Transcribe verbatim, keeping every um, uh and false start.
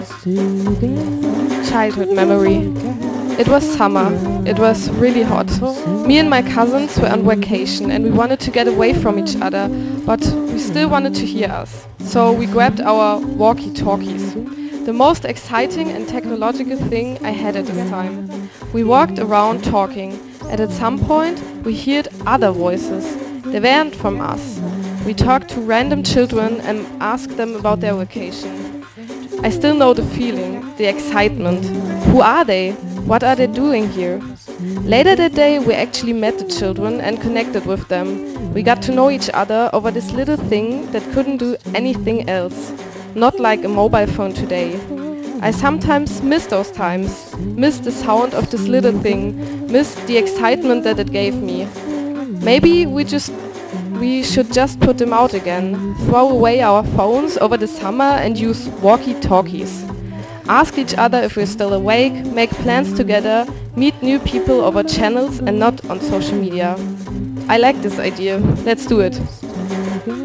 Childhood memory. It was summer. It was really hot. Me and my cousins were on vacation and we wanted to get away from each other, but we still wanted to hear us. So we grabbed our walkie-talkies. The most exciting and technological thing I had at this time. We walked around talking, and at some point we heard other voices. They weren't from us. We talked to random children and asked them about their vacation. I still know the feeling, the excitement. Who are they? What are they doing here? Later that day we actually met the children and connected with them. We got to know each other over this little thing that couldn't do anything else. Not like a mobile phone today. I sometimes miss those times, miss the sound of this little thing, miss the excitement that it gave me. Maybe we just we should just put them out again, throw away our phones over the summer and use walkie-talkies. Ask each other if we're still awake, make plans together, meet new people over channels and not on social media. I like this idea. Let's do it.